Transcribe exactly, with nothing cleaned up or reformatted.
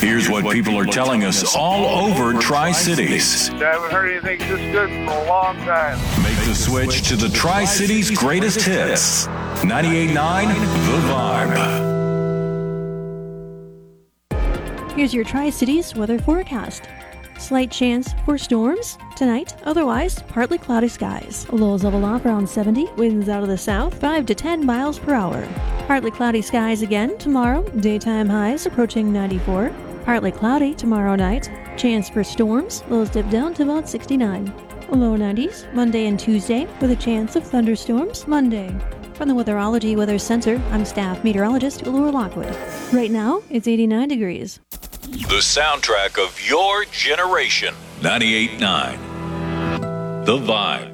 Here's what people are telling us all over Tri-Cities. I haven't heard anything this good for a long time. Make the switch to the Tri-Cities greatest hits. ninety-eight point nine The Vibe. Here's your Tri-Cities weather forecast. Slight chance for storms tonight, otherwise partly cloudy skies. Lows level off around seventy, winds out of the south five to ten miles per hour. Partly cloudy skies again tomorrow, daytime highs approaching ninety-four. Partly cloudy tomorrow night, chance for storms, lows dip down to about sixty-nine. Low nineties Monday and Tuesday with a chance of thunderstorms Monday. From the Weatherology Weather Center, I'm staff meteorologist Laura Lockwood. Right now, it's eighty-nine degrees. The soundtrack of your generation. ninety-eight point nine The Vibe.